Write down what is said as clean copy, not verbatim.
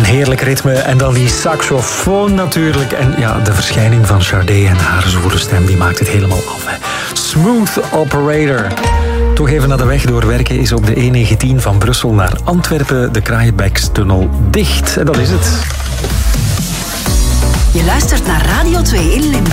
Een heerlijk ritme en dan die saxofoon natuurlijk. En ja, de verschijning van Sade en haar zwoele stem, die maakt het helemaal af. Hè. Smooth Operator. Toch even naar de weg doorwerken is op de E19 van Brussel naar Antwerpen de Kraaienbekstunnel dicht. En dat is het. Je luistert naar Radio 2 in Limburg.